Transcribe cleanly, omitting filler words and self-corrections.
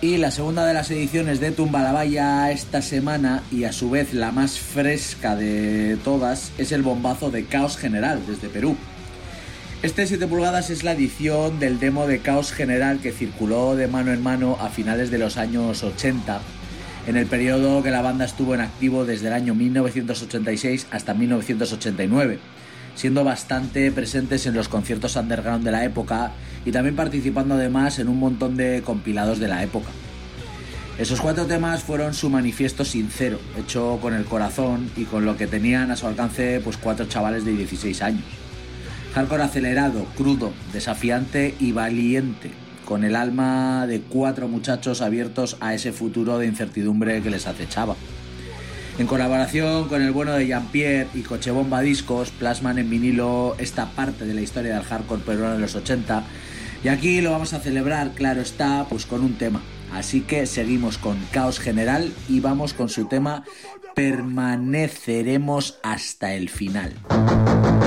Y la segunda de las ediciones de Tumbalabaya esta semana, y a su vez la más fresca de todas, es el bombazo de Caos General desde Perú. Este 7 pulgadas es la edición del demo de Caos General que circuló de mano en mano a finales de los años 80, en el periodo que la banda estuvo en activo desde el año 1986 hasta 1989, siendo bastante presentes en los conciertos underground de la época y también participando además en un montón de compilados de la época. Esos 4 temas fueron su manifiesto sincero, hecho con el corazón y con lo que tenían a su alcance 4 chavales de 16 años. Hardcore acelerado, crudo, desafiante y valiente, con el alma de 4 muchachos abiertos a ese futuro de incertidumbre que les acechaba. En colaboración con el bueno de Jean-Pierre y Cochebomba Discos, plasman en vinilo esta parte de la historia del hardcore peruano de los 80, y aquí lo vamos a celebrar, claro está, con un tema. Así que seguimos con Caos General y vamos con su tema Permaneceremos hasta el final.